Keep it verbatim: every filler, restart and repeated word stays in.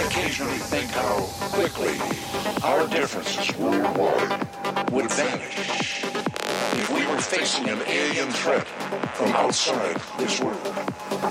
occasionally think how quickly our differences worldwide would vanish if we were facing an alien threat from outside this world.